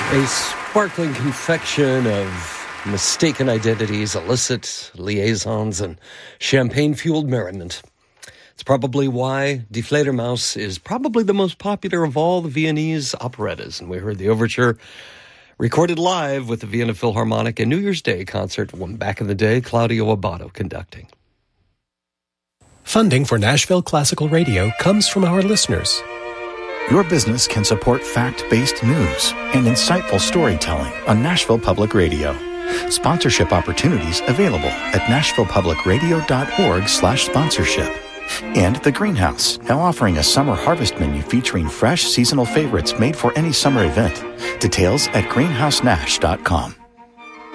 A sparkling confection of mistaken identities, illicit liaisons, and champagne-fueled merriment. It's probably why Die Fledermaus is probably the most popular of all the Viennese operettas. And we heard the overture recorded live with the Vienna Philharmonic and New Year's Day concert from back in the day, Claudio Abbado conducting. Funding for Nashville Classical Radio comes from our listeners. Your business can support fact-based news and insightful storytelling on Nashville Public Radio. Sponsorship opportunities available at nashvillepublicradio.org/sponsorship. And The Greenhouse, now offering a summer harvest menu featuring fresh seasonal favorites made for any summer event. Details at greenhousenash.com.